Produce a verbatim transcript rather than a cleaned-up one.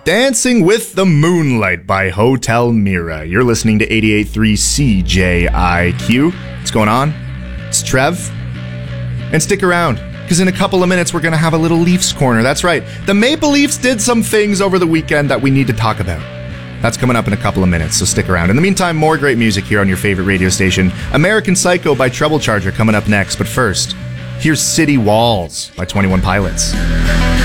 Dancing with the Moonlight by Hotel Mira. You're listening to eighty-eight point three C J I Q. What's going on? It's Trev. And stick around, because in a couple of minutes we're going to have a little Leafs corner. That's right. The Maple Leafs did some things over the weekend that we need to talk about. That's coming up in a couple of minutes, so stick around. In the meantime, more great music here on your favorite radio station. American Psycho by Treble Charger coming up next. But first, here's City Walls by twenty-one Pilots.